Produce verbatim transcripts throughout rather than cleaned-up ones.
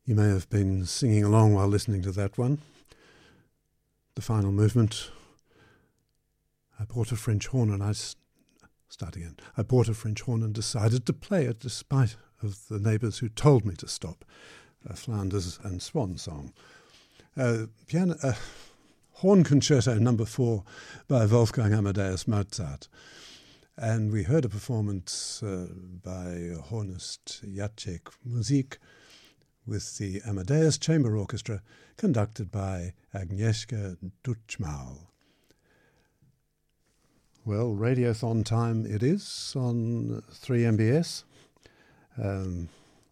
You may have been singing along while listening to that one. The final movement. I bought a French horn and I... S- start again. I bought a French horn and decided to play it despite of the neighbours who told me to stop. A Flanders and Swan song. Uh, piano, uh, horn concerto number four by Wolfgang Amadeus Mozart. And we heard a performance uh, by hornist Jacek Musik with the Amadeus Chamber Orchestra, conducted by Agnieszka Duchmal. Well, Radiothon time it is on three M B S. Um,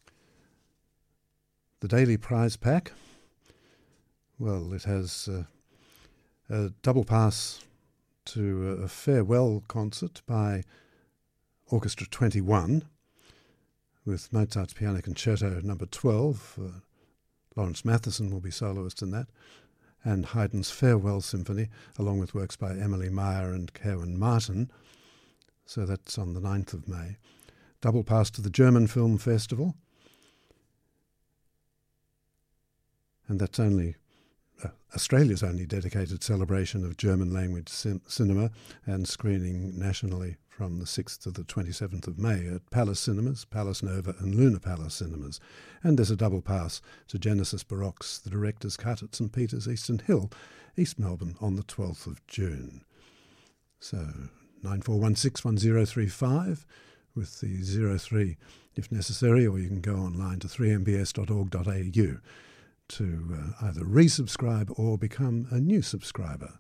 the daily prize pack, well, it has uh, a double pass to a farewell concert by Orchestra twenty-one, with Mozart's Piano Concerto number twelve. Uh, Lawrence Matheson will be soloist in that, and Haydn's Farewell Symphony, along with works by Emily Meyer and Kerwin Martin. So that's on the ninth of May. Double pass to the German Film Festival. And that's only uh, Australia's only dedicated celebration of German language cin- cinema and screening nationally from the sixth to the twenty-seventh of May at Palace Cinemas, Palace Nova and Luna Palace Cinemas. And there's a double pass to Genesis Baroque's The Director's Cut at St Peter's, Eastern Hill, East Melbourne on the twelfth of June. So nine four one six one zero three five with the zero three if necessary, or you can go online to three m b s dot org dot a u to uh, either resubscribe or become a new subscriber.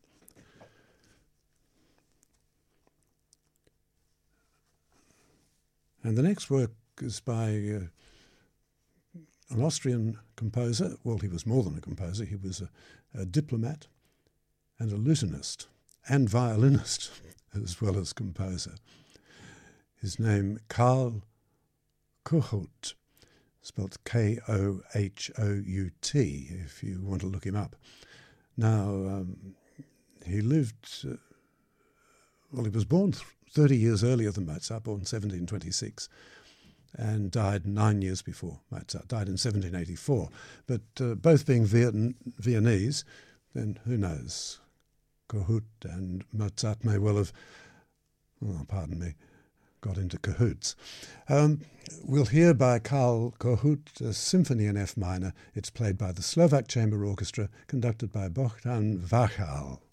And the next work is by uh, an Austrian composer. Well, he was more than a composer. He was a, a diplomat and a lutenist and violinist as well as composer. His name, Karl Kohut, spelled K O H O U T, if you want to look him up. Now, um, he lived... Uh, well, he was born th- thirty years earlier than Mozart, born seventeen twenty-six, and died nine years before Mozart, died in seventeen eighty-four. But uh, both being Viet- Viennese, then who knows? Kohut and Mozart may well have, oh, pardon me, got into cahoots. Um, we'll hear by Karl Kohut a symphony in F minor. It's played by the Slovak Chamber Orchestra, conducted by Bohdan Vachal.